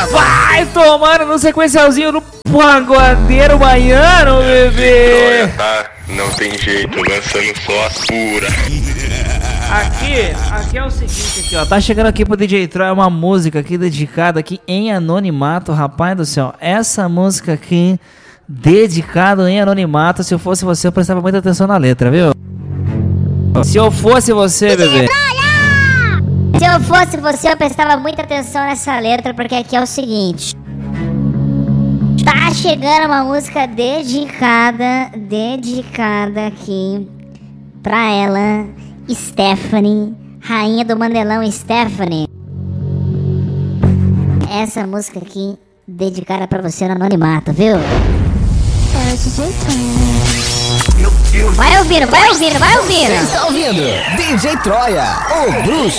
Vai tomando no sequencialzinho do pagodeiro baiano, bebê. Tá, não tem jeito, lançando só as puras. Aqui é o seguinte, aqui, ó. Tá chegando aqui pro DJ Troia uma música aqui dedicada aqui em anonimato, rapaz do céu. Essa música aqui, dedicada em anonimato, se eu fosse você, eu prestava muita atenção na letra, viu? Se eu fosse você, bebê. Se eu fosse você, eu prestava muita atenção nessa letra, porque aqui é o seguinte. Tá chegando uma música dedicada aqui pra ela, Stephanie, rainha do Mandelão, Stephanie. Essa música aqui, dedicada pra você no anonimato, viu? Vai ouvindo. Você está ouvindo DJ Troia, o bruxo.